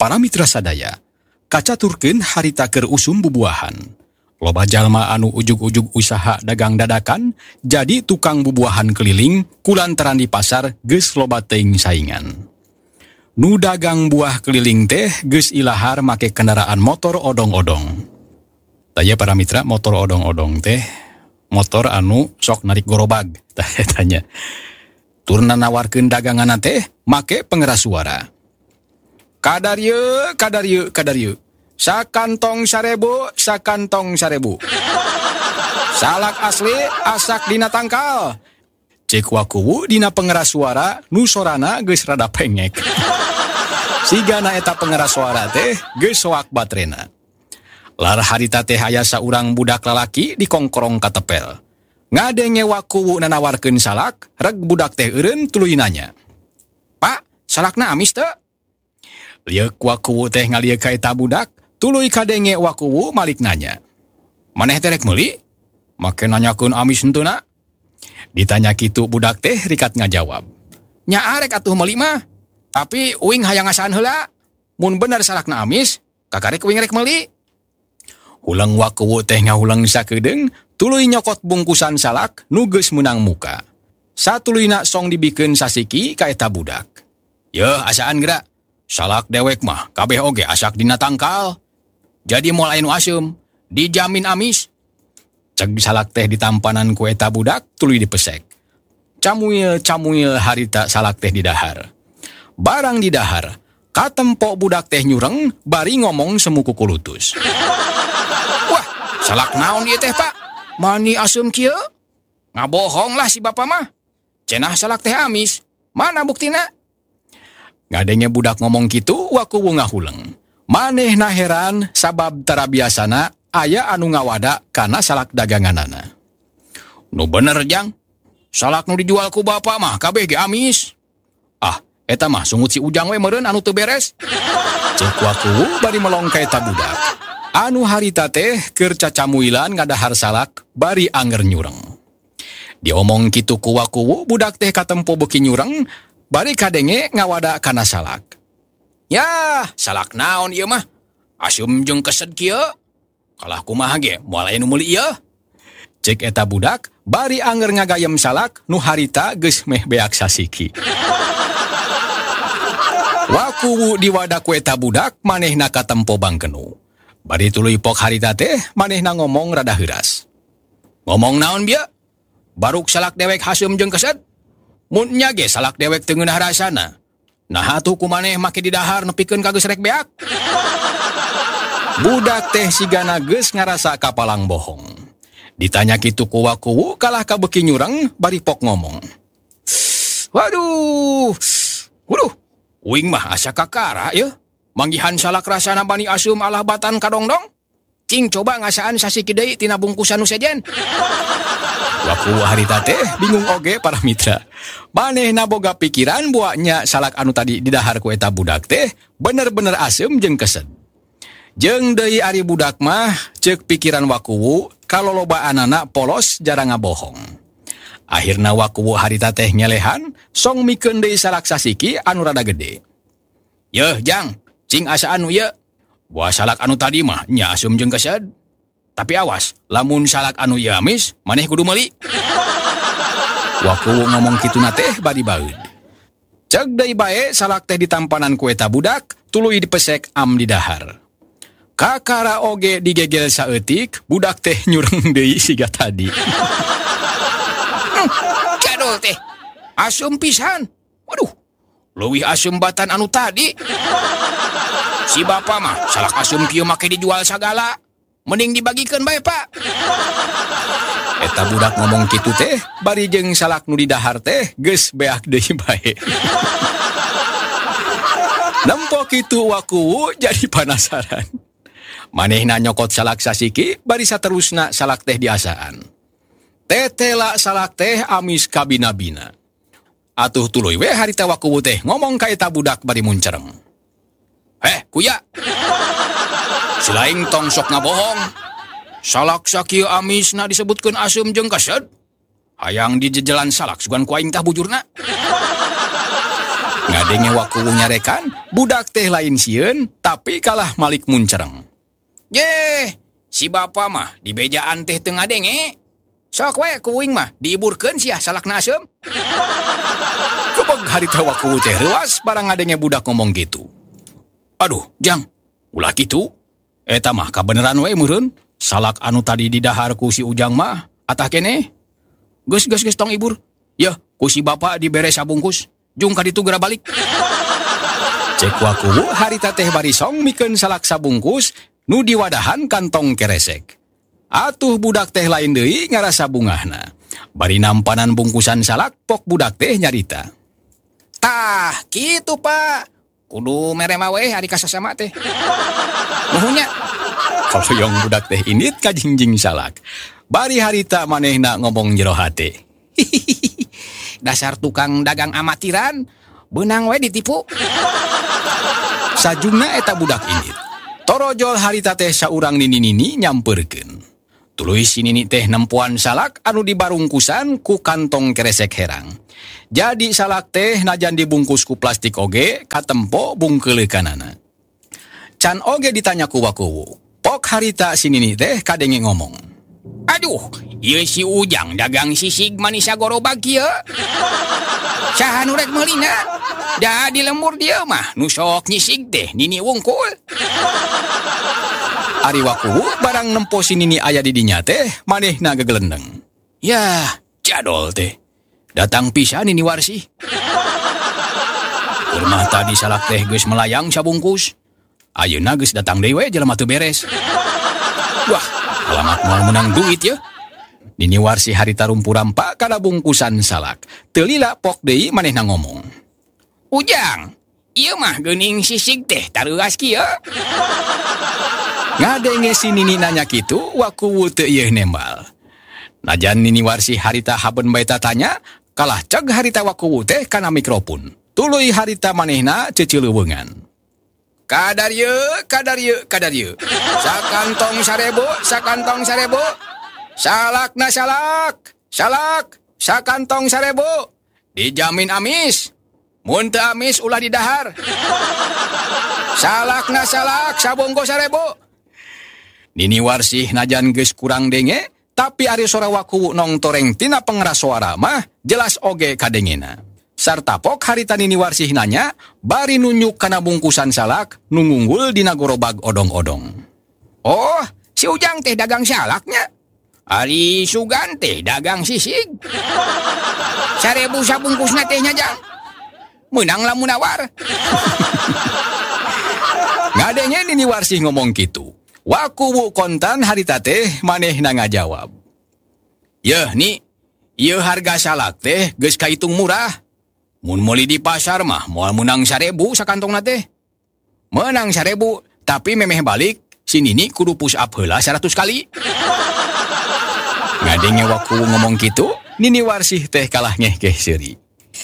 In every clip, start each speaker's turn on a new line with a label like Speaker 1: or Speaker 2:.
Speaker 1: Para mitra sadaya, kacaturkeun harita keur usum bubuahan. Loba jalma anu ujug-ujug usaha dagang dadakan jadi tukang bubuahan keliling kulantaran di pasar geus loba teuing saingan. Nu dagang buah keliling teh geus ilahar make kendaraan motor odong-odong. Tanya para mitra, motor odong-odong teh motor anu sok narik gorobag. Tanya. Turna nawarkeun dagangan teh make pengeras suara. Kadar ye. Sakantong 1000, sakantong 1000. Salak asli asak dina tangkal. Cek wakuwu dina pengeras suara nu sorana geus rada pengek. Sigana eta pengeras suara teh geus soak baterena. Lar harita teh aya saurang budak lalaki di kongkorong katepel. Ngadenge wakuwu nanawarkeun salak, reg budak teh eureun tuluy nanya. "Pak, salakna amis teu?" Lieuk wakuwu teh ngalieuk ka eta budak, tuluy kadenge wakuwu malik nanya. "Maneh teh rek meuli? Make nanyakeun amis henteu na?" Ditanya kitu budak teh rikat ngajawab. "Nya rek atuh meuli mah. Tapi uing hayang ngasaan heula. Mun bener salakna amis, kakarek uing rek meuli." Hulang wakuwu teh ngahulang sakedeung, tuluy nyokot bungkusan salak nu geus meunang muka. Satuluyna song dibikeun sasiki ka eta budak. "Yeuh asaan geura. Salak dewek mah kabeh oge asak dina tangkal. Jadi moal aya nu asem, dijamin amis." Ceg salak teh ditampanan ku eta budak tuluy dipesek. Camuil harita salak teh didahar. Barang didahar, katempo budak teh nyureng bari ngomong semu ku kulutus. "Wah, salak naon ieu teh, Pak? Mani asem kieu?" "Ngabohong lah si bapa mah. Cenah salak teh amis. Mana buktina?" Ngadenge budak ngomong kitu, wakuwu ngahuleng. Manehna heran sabab tara biasana aya anu ngawada kana salak daganganana. "Nu bener jang, salak nu dijual ku bapa mah kabeh ge amis." "Ah, eta mah sungut si Ujang we meureun anu teu beres." Cek wakuwu bari melong ka eta budak. Anu harita teh keur cacamuilan ngadahar salak bari anger nyureng. Diomong kitu ku wakuwu, budak teh katempo beuki nyureng, bari kadenge ngawada kana salak. "Yah, salak naon ieu mah? Asem jeung kesed kieu. Kalah kumaha ge moal aya nu meuli ieu." Cek eta budak bari anger ngagayem salak nu harita geus meh beak sasiki. Wakuwu diwadah ku eta budak manehna katempo bangkenu. Bari tuluy pok harita teh manehna ngomong rada heuras. "Ngomong naon bieu? Baruk salak dewek hasem jeung kesed? Mun nya ge salak dewek teu ngeunah rasana. Nah atuh kumaneh make didahar nepikeun ka geus rek beak?" Budak teh sigana geus ngarasa kapalang bohong. Ditanya kitu ku wakuwu kalah kabeuki nyureng bari pok ngomong. Waduh, uing mah asa kakara yeuh. Manggihan salak rasana bani asum alah batan kadongdong. Cing coba ngasaan sasiki deui tina bungkusan nu sejen. Wakuwu harita teh bingung oge para mitra. Manehna boga pikiran buahnya salak anu tadi didahar ku eta budak teh bener-bener asem jeung kesed. Jeung deui ari budak mah ceuk pikiran wakuwu kaloloba anana polos jarang ngabohong. Akhirna wakuwu harita teh nyelehan song mikeun deui salak sasiki anu rada gede. "Yeuh Jang, cing asa anu ye. Buah salak anu tadi mah nya asem jeung kesed. Tapi awas, lamun salak anu ieu amis, maneh kudu meuli." Wakuwu ngomong kituna teh bari baeud. Ceuk deui bae salak teh ditampanan ku eta budak, tuluy dipesek am didahar. Kakara oge digegel saeutik, budak teh nyureng deui siga tadi. "Cadol teh, asem pisan. Waduh, leuwih asem batan anu tadi. Si bapa mah salak asem kieu make dijual sagala. Mending dibagikeun bae, Pak." Eta budak ngomong kitu teh, bari jeung salak nu didahar teh geus beak deui bae. Nempo kitu wakuwu jadi panasaran. Manehna nyokot salak sasiki, bari saterusna salak teh diasaan. Tetela salak teh amis kabina-bina. Atuh tuluy we harita wakuwu teh ngomong ka eta budak bari muncerem. Kuya. Silaing tong sok ngabohong. Salak sakieu amisna disebutkeun asem jeung kesed. Hayang dijejelan salak sugan ku aing tah bujurna. Ngadenge wakuwu nyarekan, budak teh lain sieun, tapi kalah malik muncereng. Ye, si bapa mah di bejaan teh teu ngadenge. Sok we kuing mah diiburkeun sia salakna asem. Kebeg harita wakuwu teh reuas barang ngadenge budak ngomong gitu. Aduh, Jang, ulah kitu. Eta mah kabeneran we meureun. Salak anu tadi didahar ku si Ujang mah, atah kene. Geus tong ibur. Ya, ku si bapa dibere sabungkus. Jung ka ditu geura balik. Cek wakuwu harita teh barisong mikeun salak sabungkus nu diwadahan kantong keresek. Atuh budak teh lain deui ngarasa bungahna. Bari nampanan bungkusan salak pok budak teh nyarita. Tah, kitu Pak. Kudu mere mah we ari kasasama teh. Nuhunnya. Kaloyong budak teh init ka jingjing salak. Bari harita manehna ngomong jero hate. Dasar tukang dagang amatiran, beunang we ditipu. Sajungna eta budak init. Torojol harita teh saurang nini-nini nyamperkeun. Tuluy si nini teh nempuan salak anu dibarungkusan ku kantong keresek herang. Jadi salak teh najan dibungkus ku plastik oge katempo bungkeuleukanana. Can oge ditanya ku wakuwu. Pok harita si nini teh kadenge ngomong. Aduh, ieu si Ujang dagang sisig manis gorobag kieu. Saha nu rek meulina? Da di lembur dia mah nu sok nyisig teh nini wungkul. Ari wakuwu barang nempo si nini aya di dinya teh manehna gegelendeng. Yah, jadol teh. Datang pisan nini Warsi. Urmah tadi salak teh geus melayang sabungkus. Ayeuna geus datang deui we jelema teu beres. Wah, alamat moal menang duit ya. Nini Warsi harita rumpu-rampa kana bungkusan salak. Teu lila pok deui manehna ngomong. Ujang, ieu mah geuning sisig teh tareuas kieu. Ngadenge si nini nanya kitu, wakuwu teu ieu nembal. Najan nini Warsi harita haben bae tanya, kalah ceg harita wakuwu teh kana mikrofon. Tuluy harita manehna ceuceuleuweungan. Kadar ye. Sakantong sarebo. Salakna salak, sakantong sarebo. Dijamin amis. Mun teu amis ulah didahar. Salakna salak, sabongko sarebo. Nini Warsi najan geus kurang denge, tapi ari sora wakuwu nong toreng tina pengeras suara mah jelas oge kadengena. Sarta pok harita Nini Warsi nanya, bari nunjuk kana bungkusan salak nu ngunggul dina gorobag odong-odong. Oh, si Ujang teh dagang salaknya. Ari Sugan teh dagang sisig. Sarebu sabungkusna teh Jang. Meunang lamun nawar. Ngadenge Nini Warsi ngomong kitu. Wakuwu kontan harita teh manehna ngajawab. Yeuh ni, ieu harga salak teh geus kahitung murah. Mun meuli di pasar mah moal menang 1.000 sakantongna teh. Menang 1.000, tapi memeh balik si Nini kudu push up heula 100 kali. Ngadenge wakuwu ngomong kitu, Nini Warsi teh kalah ngehkeh seuri.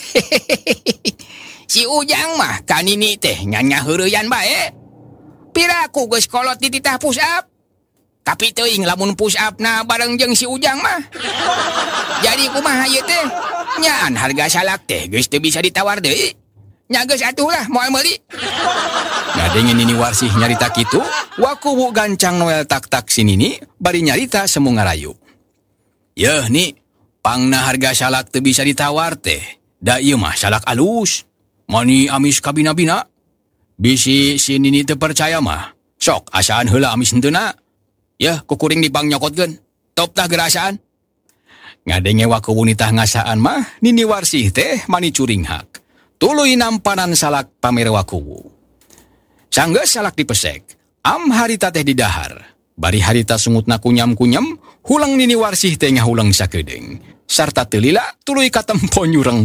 Speaker 1: Si Ujang mah ka Nini teh nyanya heureuyan bae. Piraku geus kolot di titah push up. Tapi teuing lamun push up na bareng jeung si Ujang mah. Jadi kumaha ieu teh? Nyaan harga salak teh geus teu bisa ditawar deui. Nya geus atuh lah moal meuli. Ngadenge Nini Warsi nyarita kitu, wakuwu gancang noel tak-tak si Nini bari nyarita semu ngarayu. Yeuh ni, pangna harga salak teu bisa ditawar teh. Da ieu mah salak alus. Mani amis kabina-bina. Bisi si Nini teu percaya mah. Sok asaan heula amis henteuna. Yeuh kukuring dipang nyokotkeun. Top tah gerasaan. Ngadenge wakuwu nitah ngasaan mah, Nini Warsi teh mani curing hak. Tuluy nampanan salak pamer wakuwu. Sanggeus salak dipesek, am harita teh didahar. Bari harita sungutna kunyam-kunyam, hulang Nini Warsi teh ngahulang sakedeung. Sarta teu lila tuluy katempo nyureng.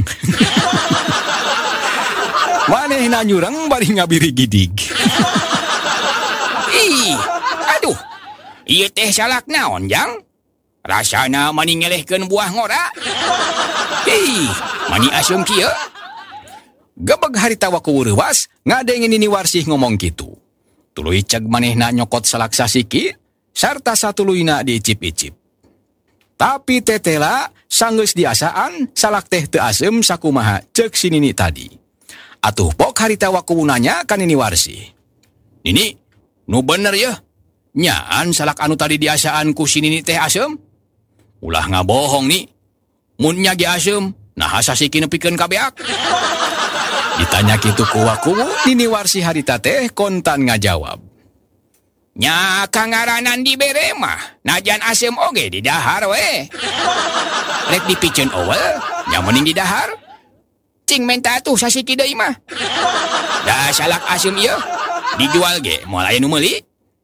Speaker 1: Manehna nyureng bari ngabiri gidig. Ih, aduh. Ieu teh salak naon, Jang? Rasana mani ngelehkeun buah ngora. Hei, mani asum kieu. Gebeg harita wakuwu reuwas, ngadenge Nini Warsi ngomong kitu. Tuluy ceg manehna nyokot salak sasiki, sarta satuluyna diicip-icip. Tapi tetela sanggeus diasaan salak teh teu asem sakumaha cek si Nini tadi. Atuh pok harita waku nanya kan ini warsi. Nini, nu bener ya. Nyaan salak anu tadi diasaan ku si Nini teh asem. Ulah ngabohong nih. Mun nya ge asem, nah sasiki nepikeun kabeak. Ditanya kitu ku waku, Nini warsi harita teh kontan ngajawab. Nya kangaranan dibere mah, najan asem oge di dahar we. Rek dipikeun eueuh, nya mending di dahar. Cing menta tuh sasiki deui mah. Da salak asem ieu dijual ge moal aya nu meuli.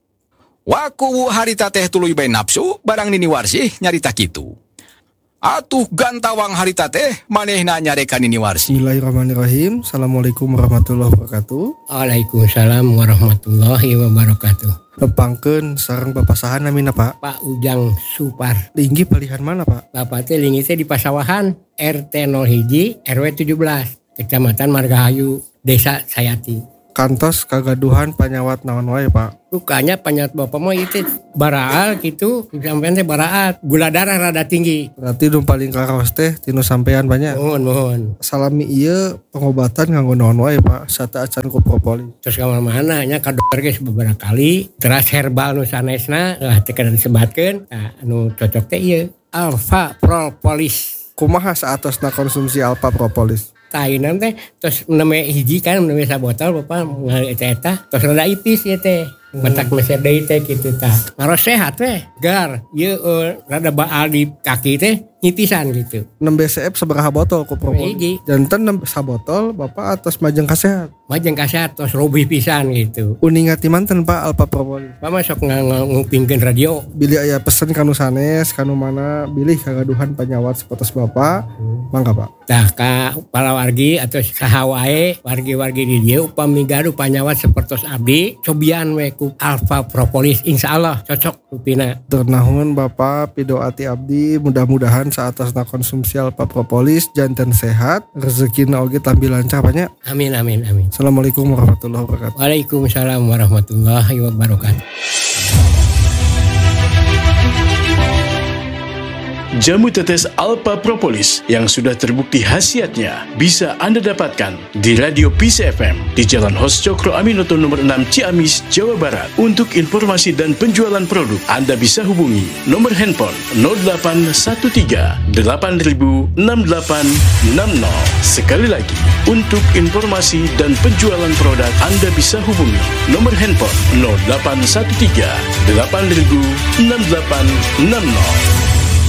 Speaker 1: Waku harita teh tuluy bae nafsu barang Nini warsi nyarita kitu. Atuh gantawang harita teh manehna nyarekan Nini warsi.
Speaker 2: Bismillahirrahmanirrahim. Assalamualaikum warahmatullahi wabarakatuh.
Speaker 3: Waalaikumsalam warahmatullahi wabarakatuh.
Speaker 2: Nepangkeun sareng papasahan namina Pak.
Speaker 3: Pak Ujang Supar.
Speaker 2: Tinggi pilihan mana Pak?
Speaker 3: Bapak teh lingi teh di Pasawahan, RT 01 RW 17, Kecamatan Margahayu, Desa Sayati.
Speaker 2: Kantos kagaduhan panyawat naon wae Pak?
Speaker 3: Rukanya panyawat bapak mah itu baraat gitu, sampean teh baraat, gula darah rada tinggi.
Speaker 2: Berarti nu paling karaos teh tinu sampean banyak.
Speaker 3: Mohon.
Speaker 2: Salami ieu pengobatan nganggo naon wae Pak? Sata acan ku propolis.
Speaker 3: Terus kamana nya ka dokter geus beberapa kali, teras herbal nu sanesna teh kada disebatkeun. Nah, anu cocok teh ieu Alpha Propolis.
Speaker 2: Kumaha saatosna konsumsi Alpha Propolis?
Speaker 3: Tainan teh terus meneme hiji kan meneme sabotol bapak ngali eta terus rada ipis ya teh matak meser deui teh kitu tah ngaros sehat teh gar ieu rada baal di kaki teh nyipisan gitu.
Speaker 2: 6 BCF sabaraha botol ku propolis?
Speaker 3: Hiji.
Speaker 2: Janten 6 sabotol bapak atas majeng kasehat.
Speaker 3: Majeng kasehat terus robih pisan gitu.
Speaker 2: Uningat manten Pak Alpha Propolis.
Speaker 3: Pak masuk ngupingkeun radio.
Speaker 2: Bilih aya pesen kanu sanes kanu mana bilih kagaduhan panyawat sapotos bapak. Mangga Pak.
Speaker 3: Tah ka para wargi atau sahawae wargi-wargi di dieu upami gaduh panyawat sapertos abdi cobian we ku Alpha Propolis insyaallah cocok rupina.
Speaker 2: Ternahun Bapak pidoati abdi mudah-mudahan saatosna konsumsi Alpha Propolis janten sehat rezekina oge tampi lancar banyak.
Speaker 3: Amin.
Speaker 2: Assalamualaikum warahmatullahi wabarakatuh.
Speaker 3: Waalaikumsalam warahmatullahi wabarakatuh.
Speaker 4: Jamu tetes Alpha Propolis yang sudah terbukti khasiatnya bisa Anda dapatkan di Radio Peace FM di Jalan Hos Cokro Aminoto nomor 6 Ciamis, Jawa Barat. Untuk informasi dan penjualan produk, Anda bisa hubungi nomor handphone 0813 8000 6860. Sekali lagi, untuk informasi dan penjualan produk, Anda bisa hubungi nomor handphone 0813 8000 6860.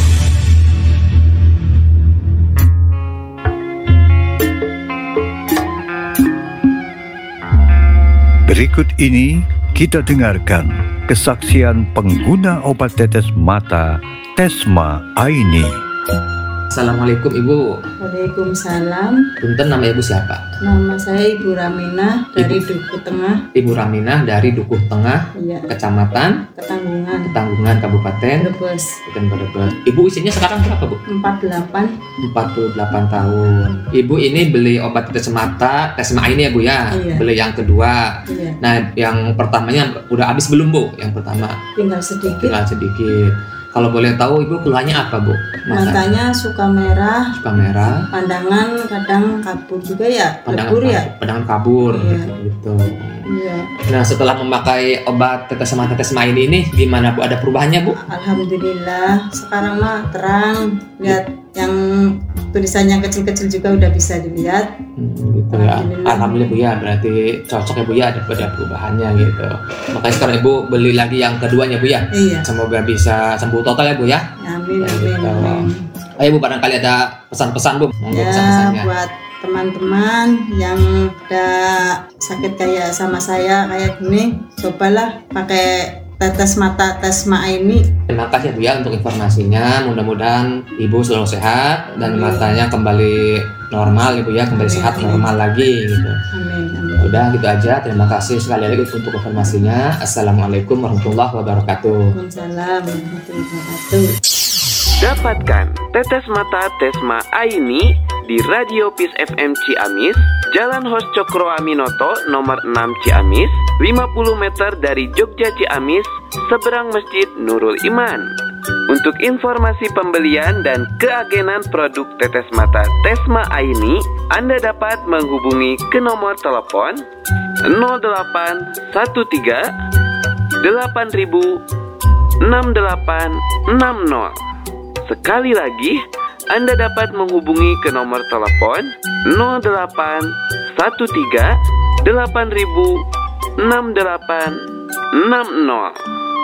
Speaker 5: Berikut ini kita dengarkan kesaksian pengguna obat tetes mata Tesma Aini.
Speaker 6: Assalamualaikum Ibu.
Speaker 7: Waalaikumsalam.
Speaker 6: Punten, nama Ibu siapa?
Speaker 7: Nama saya Ibu Raminah dari Dukuh Tengah.
Speaker 6: Ibu Raminah dari Dukuh Tengah,
Speaker 7: Iya.
Speaker 6: Kecamatan
Speaker 7: Ketanggungan,
Speaker 6: Kabupaten
Speaker 7: Brebes.
Speaker 6: Brebes. Ibu usianya sekarang berapa, Bu?
Speaker 7: 48.
Speaker 6: 48 tahun. Ibu ini beli obat tetes mata Tesma Aini ya, Bu ya?
Speaker 7: Iya.
Speaker 6: Beli yang kedua.
Speaker 7: Iya.
Speaker 6: Nah, yang pertamanya udah habis belum, Bu? Yang pertama
Speaker 7: Tinggal sedikit.
Speaker 6: tinggal sedikit. Kalau boleh tahu Ibu keluhannya apa, Bu?
Speaker 7: Matanya suka merah,
Speaker 6: suka merah,
Speaker 7: pandangan kadang kabur juga ya. Lebur ya.
Speaker 6: pandangan kabur,
Speaker 7: Iya.
Speaker 6: gitu.
Speaker 7: Iya.
Speaker 6: Nah, setelah memakai obat tetes mata Tesma ini gimana, Bu? Ada perubahannya, Bu?
Speaker 7: Alhamdulillah. Sekarang mah terang. Lihat yang tulisannya kecil-kecil juga udah bisa dilihat.
Speaker 6: Gitu ya. Alhamdulillah, Bu ya. Berarti cocok ya, Bu ya, ada perubahannya gitu. Makanya sekarang Ibu beli lagi yang keduanya, Bu ya.
Speaker 7: Iya.
Speaker 6: Semoga bisa sembuh total ya, Bu ya.
Speaker 7: Amin.
Speaker 6: Ya,
Speaker 7: Amin.
Speaker 6: gitu.
Speaker 7: Amin.
Speaker 6: Ayo, Bu, barangkali ada pesan-pesan, Bu. Monggo
Speaker 7: Ya,
Speaker 6: pesan-pesannya.
Speaker 7: buat teman-teman yang ada sakit kayak sama saya kayak gini, cobalah pakai tetes mata Tesma ini.
Speaker 6: Terima kasih, Bu ya, untuk informasinya. Mudah-mudahan Ibu selalu sehat dan matanya kembali normal, Ibu ya, kembali sehat normal lagi gitu.
Speaker 7: Amin.
Speaker 6: Udah gitu aja. Terima kasih sekali lagi untuk informasinya. Assalamualaikum warahmatullahi wabarakatuh.
Speaker 7: Waalaikumsalam warahmatullahi wabarakatuh.
Speaker 8: Dapatkan tetes mata Tesma Aini di Radio Peace FM Ciamis, Jalan Hos Cokro Aminoto nomor 6 Ciamis, 50 meter dari Jogja Ciamis, seberang Masjid Nurul Iman. Untuk informasi pembelian dan keagenan produk tetes mata Tesma Aini, Anda dapat menghubungi ke nomor telepon 0813 8000 6860. Sekali lagi, Anda dapat menghubungi ke nomor telepon 0813 8000 6860.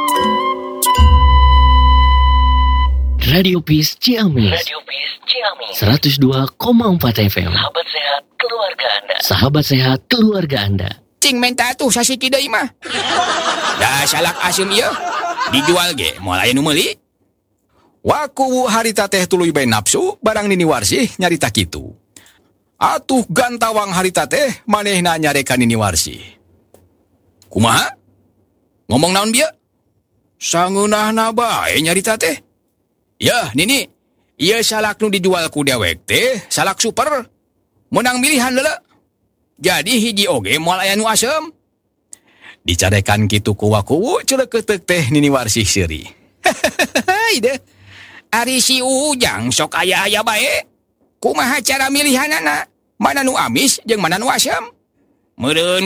Speaker 9: Radio Peace Ciamis 102,4 FM. Sahabat sehat keluarga Anda. Sahabat sehat keluarga Anda.
Speaker 1: Cing menta tuh sasiki deui mah. Dah salak asem ieu. Dijual ge moal aya nu meuli. Waku harita teh tuluy bae nafsu barang nini warsih nyarita kitu. Atuh gantawang harita teh manehna nyarekan nini warsih. Kumaha? Ngomong naon bieu? Sangeunahna bae nyarita teh. Yah, Nini, ieu salak nu dijual ku dewek teh, salak super. Menang milihan leula. Jadi hiji oge moal aya nu asem. Dicarekan kitu ku waku ceuleukeut teh Nini Warsih seuri. Ide. Ari si Ujang sok aya-aya bae. Kumaha cara milihanana? Mana nu amis jeung mana nu asem? Meureun